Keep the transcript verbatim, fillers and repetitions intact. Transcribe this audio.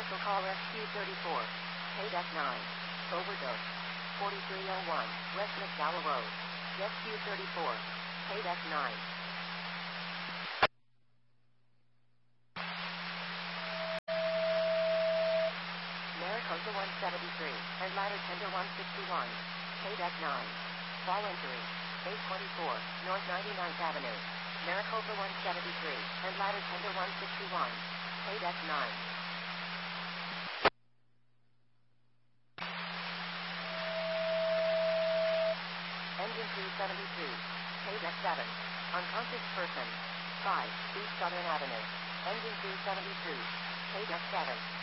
Special call S Q thirty-four. Paid F nine. Overdose. forty-three oh one, West McDowell Road. S Q thirty-four. Paid F nine. Maricopa one seventy-three, and ladder tender one sixty-one. Paid F nine. Fall injury. eight twenty-four, North ninety-ninth Avenue. Maricopa one seventy-three, and ladder tender one sixty-one. Paid F nine. Engine two seventy-two. Paid F seven. Unconscious person. five, East Southern Avenue. Engine two seventy-two. Paid F seven.